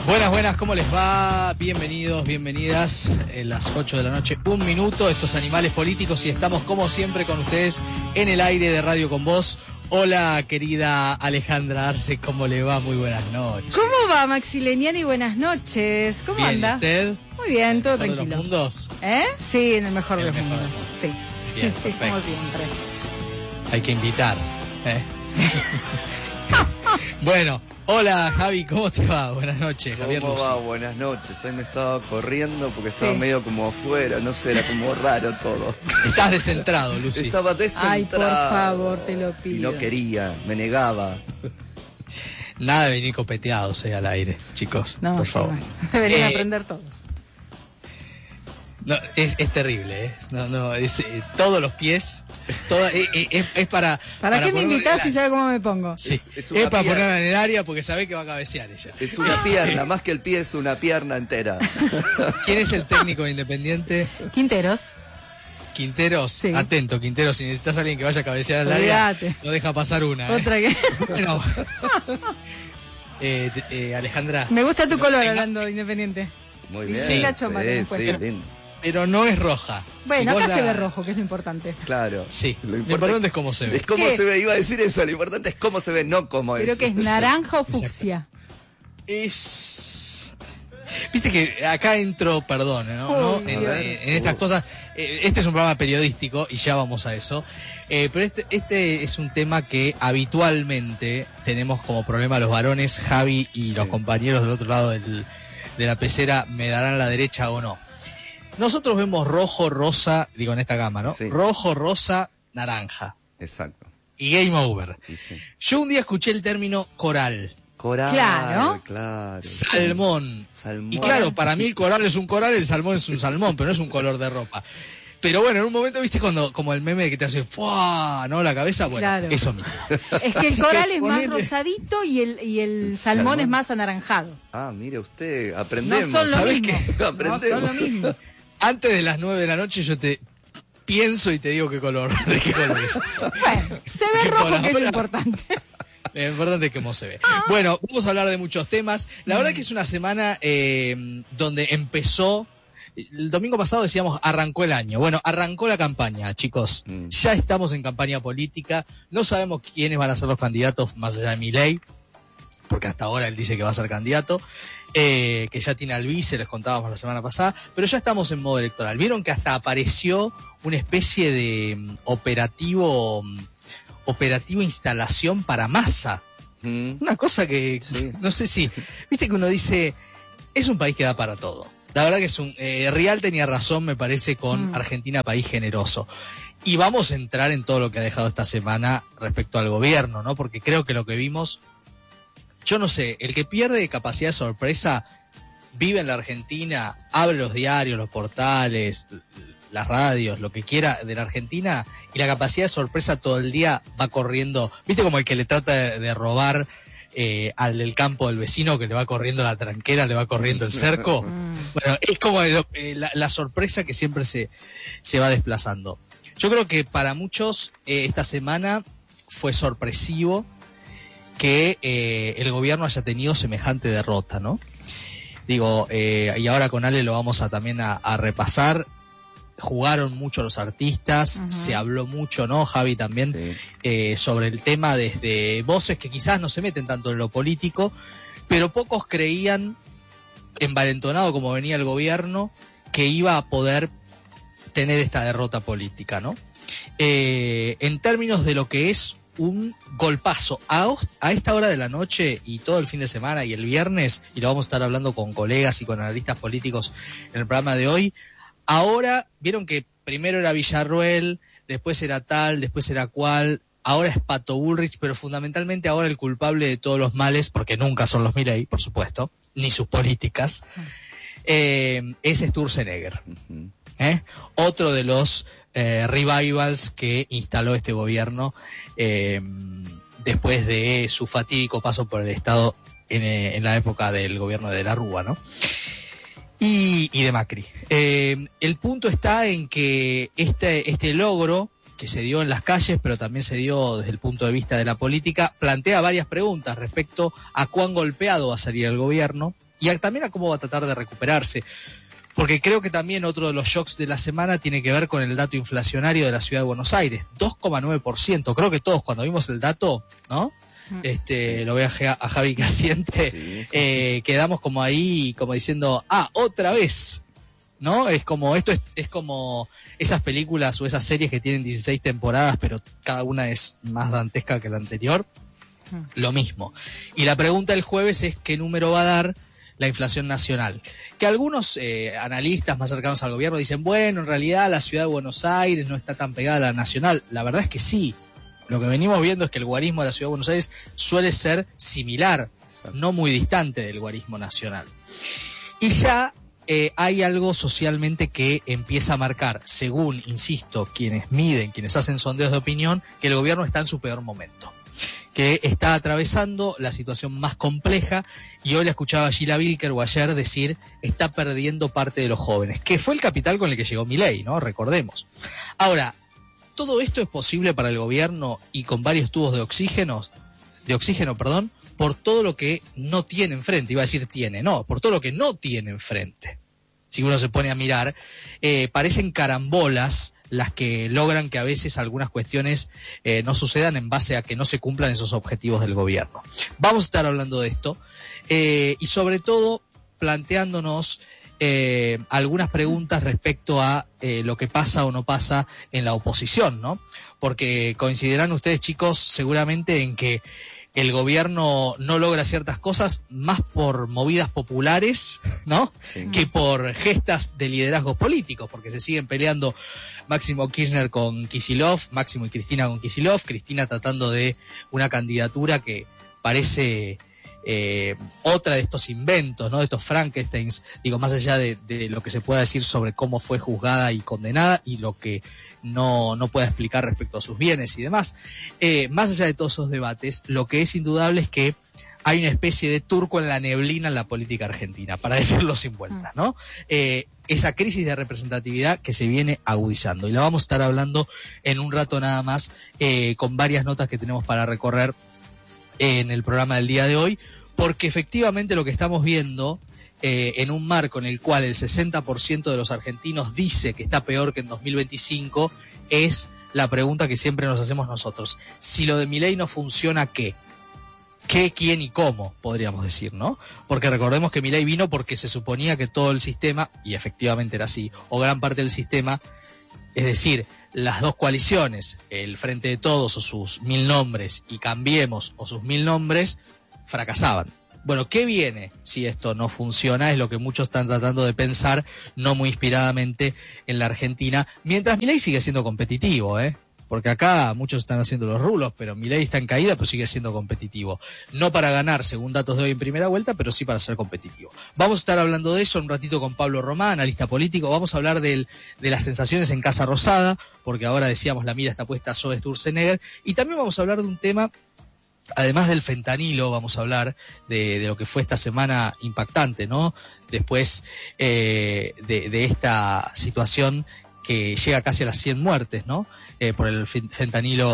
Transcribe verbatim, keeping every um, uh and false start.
Buenas, buenas, ¿cómo les va? Bienvenidos, bienvenidas. En las ocho de la noche, un minuto, estos animales políticos, y estamos como siempre con ustedes en el aire de Radio Con Vos. Hola, querida Alejandra Arce, ¿cómo le va? Muy buenas noches. ¿Cómo va, Maxileniani? Buenas noches. ¿Cómo bien, anda? ¿Y usted? Muy bien, todo ¿En el mejor tranquilo. de los mundos? ¿Eh? Sí, en el mejor En de el los mejor. mundos. Sí, Bien, sí, perfecto. como siempre. Hay que invitar, ¿eh? Bueno, hola Javi, ¿cómo te va? Buenas noches, Javier ¿Cómo Lucy. va? Buenas noches. Hoy me estaba corriendo porque estaba Sí. medio como afuera, no sé, era como raro todo. Estás descentrado, Lucy. Estaba descentrado. Ay, por favor, te lo Y pido. no quería, me negaba. Nada de venir copeteados eh, al aire, chicos, No, por sí, favor. bueno, deberían Eh, aprender todos. No, es, es terrible, ¿eh? No, no, es eh, todos los pies, toda, eh, eh, es, es para... ¿Para, qué me ponerlo en invitás el si área. sabes cómo me pongo? Sí, Es- es, es una para pierna. ponerla en el área porque sabe que va a cabecear ella. Es una pierna, más que el pie es una pierna entera. ¿Quién es el técnico de Independiente? Quinteros. Quinteros, Sí. atento, Quinteros, si necesitas a alguien que vaya a cabecear al área, Olvídate. no deja pasar una. ¿eh? Otra que... Bueno. eh, eh, Alejandra, Me gusta tu no color tenga- hablando de Independiente. Muy Y bien. sí, la chomba que me sí, cuesta. sí, lindo. pero no es roja. Bueno, Si vos acá se la- ve rojo, que es lo importante. Claro. Sí, Lo lo importante, importante es cómo se ve. Es cómo ¿Qué? se ve, iba a decir eso, lo importante es cómo se ve, no cómo es. Pero que es naranja o fucsia. Es... Viste que acá entro, perdón, ¿no? ¿no? Uy, En, Dios. eh, en estas cosas, eh, este es un programa periodístico y ya vamos a eso, eh, pero este, este es un tema que habitualmente tenemos como problema los varones. Javi y Sí. los compañeros del otro lado del- de la pecera me darán la derecha o no. Nosotros vemos rojo, rosa, digo en esta gama, ¿no? Sí. Rojo, rosa, naranja Exacto. y game over. Y sí. Yo un día escuché el término coral, Coral. Claro. Claro. salmón. Salmón. Y claro, para mí el coral es un coral, el salmón es un salmón, pero no es un color de ropa. Pero bueno, en un momento, viste, cuando como el meme que te hace ¡fua! ¿No? La cabeza, bueno, Claro. eso mismo. Es que el Así coral que es más ponele- rosadito y el, y el El salmón, salmón. es más anaranjado. Ah, mire usted, No aprendemos. son lo ¿sabés mismo. qué? No Aprendemos. son lo mismo. Antes de las nueve de la noche yo te pienso y te digo qué color, de qué color es. Bueno, se ve Por rojo, que es lo ahora. importante. Lo importante es cómo se ve. Bueno, vamos a hablar de muchos temas. La verdad que es una semana eh, donde empezó... El domingo pasado decíamos arrancó el año. Bueno, arrancó la campaña, chicos. Mm. Ya estamos en campaña política. No sabemos quiénes van a ser los candidatos más allá de Milei, porque hasta ahora él dice que va a ser candidato, eh, que ya tiene al vice, les contábamos la semana pasada, pero ya estamos en modo electoral. Vieron que hasta apareció una especie de mm, operativo, mm, operativo instalación para Massa. Mm. Una cosa que, Sí. no sé si, viste que uno dice, es un país que da para todo. La verdad que es un, eh, Rial tenía razón, me parece, con Mm. Argentina, país generoso. Y vamos a entrar en todo lo que ha dejado esta semana respecto al gobierno, ¿no? Porque creo que lo que vimos, yo no sé, el que pierde capacidad de sorpresa, vive en la Argentina, abre los diarios, los portales, las radios, lo que quiera de la Argentina, y la capacidad de sorpresa todo el día va corriendo, viste como el que le trata de, de robar eh, al del campo del vecino, que le va corriendo la tranquera, le va corriendo el cerco. Mm. Bueno, es como el- eh, la, la sorpresa que siempre se, se va desplazando. Yo creo que para muchos eh, esta semana fue sorpresivo que eh, el gobierno haya tenido semejante derrota, ¿no? Digo, eh, y ahora con Ale lo vamos a también a, a repasar. Jugaron mucho los artistas, Ujú. se habló mucho, ¿no, Javi, también? Sí. eh, sobre el tema desde voces que quizás no se meten tanto en lo político, pero pocos creían, envalentonado como venía el gobierno, que iba a poder tener esta derrota política, ¿no? Eh, en términos de lo que es un golpazo a, os- a esta hora de la noche y todo el fin de semana y el viernes, y lo vamos a estar hablando con colegas y con analistas políticos en el programa de hoy. Ahora, vieron que primero era Villarruel, después era tal, después era cual, ahora es Pato Bullrich, pero fundamentalmente ahora el culpable de todos los males, porque nunca son los Milei, por supuesto, ni sus políticas, eh, es Sturzenegger, Ujú. ¿eh? Otro de los eh, revivals que instaló este gobierno eh, después de su fatídico paso por el Estado en, eh, en la época del gobierno de la Rúa, ¿no? Y, y de Macri. Eh, el punto está en que este, este logro que se dio en las calles, pero también se dio desde el punto de vista de la política, plantea varias preguntas respecto a cuán golpeado va a salir el gobierno, y a, también a cómo va a tratar de recuperarse. Porque creo que también otro de los shocks de la semana tiene que ver con el dato inflacionario de la ciudad de Buenos Aires, dos coma nueve por ciento. Creo que todos cuando vimos el dato, ¿no? Este, sí. Lo veo a, a Javi que asiente, sí. eh, quedamos como ahí, como diciendo, ah, otra vez, ¿no? Es como, esto es, es como esas películas o esas series que tienen dieciséis temporadas, pero cada una es más dantesca que la anterior, hmm. lo mismo. Y la pregunta del jueves es qué número va a dar la inflación nacional. Que algunos eh, analistas más cercanos al gobierno dicen, bueno, en realidad la ciudad de Buenos Aires no está tan pegada a la nacional. La verdad es que sí. Lo que venimos viendo es que el guarismo de la ciudad de Buenos Aires suele ser similar, no muy distante del guarismo nacional. Y ya eh, hay algo socialmente que empieza a marcar, según, insisto, quienes miden, quienes hacen sondeos de opinión, que el gobierno está en su peor momento, que está atravesando la situación más compleja, y hoy le escuchaba a Gila Vilker o ayer decir, está perdiendo parte de los jóvenes, que fue el capital con el que llegó Milei, ¿no? Recordemos. Ahora, todo esto es posible para el gobierno y con varios tubos de oxígeno, de oxígeno, perdón, por todo lo que no tiene enfrente. Iba a decir tiene, no, por todo lo que no tiene enfrente. Si uno se pone a mirar, eh, parecen carambolas las que logran que a veces algunas cuestiones eh, no sucedan en base a que no se cumplan esos objetivos del gobierno. Vamos a estar hablando de esto eh, y sobre todo planteándonos Eh, algunas preguntas respecto a eh, lo que pasa o no pasa en la oposición, ¿no? Porque coincidirán ustedes, chicos, seguramente en que el gobierno no logra ciertas cosas más por movidas populares, ¿no? Sí. Que por gestas de liderazgos políticos, porque se siguen peleando Máximo Kirchner con Kicillof, Máximo y Cristina con Kicillof, Cristina tratando de una candidatura que parece Eh, otra de estos inventos, ¿no? De estos Frankensteins, digo, más allá de, de lo que se pueda decir sobre cómo fue juzgada y condenada y lo que no, no pueda explicar respecto a sus bienes y demás. Eh, más allá de todos esos debates, lo que es indudable es que hay una especie de turco en la neblina en la política argentina, para decirlo sin vueltas, ¿no? Eh, esa crisis de representatividad que se viene agudizando. Y la vamos a estar hablando en un rato nada más, eh, con varias notas que tenemos para recorrer en el programa del día de hoy, porque efectivamente lo que estamos viendo eh, en un marco en el cual el sesenta por ciento de los argentinos dice que está peor que en dos mil veinticinco, es la pregunta que siempre nos hacemos nosotros. Si lo de Milei no funciona, ¿qué? ¿Qué, quién y cómo? Podríamos decir, ¿no? Porque recordemos que Milei vino porque se suponía que todo el sistema, y efectivamente era así, o gran parte del sistema, es decir, las dos coaliciones, el Frente de Todos o sus mil nombres y Cambiemos o sus mil nombres, fracasaban. Bueno, ¿qué viene si esto no funciona? Es lo que muchos están tratando de pensar, no muy inspiradamente, en la Argentina, mientras Milei sigue siendo competitivo, ¿eh? Porque acá muchos están haciendo los rulos, pero Milei está en caída, pero sigue siendo competitivo. No para ganar, según datos de hoy en primera vuelta, pero sí para ser competitivo. Vamos a estar hablando de eso un ratito con Pablo Román, analista político. Vamos a hablar del, de las sensaciones en Casa Rosada, porque ahora decíamos la mira está puesta sobre Sturzenegger. Y también vamos a hablar de un tema, además del fentanilo, vamos a hablar de, de lo que fue esta semana impactante, ¿no? Después eh, de, de esta situación que llega casi a las cien muertes, ¿no? Eh, por el fentanilo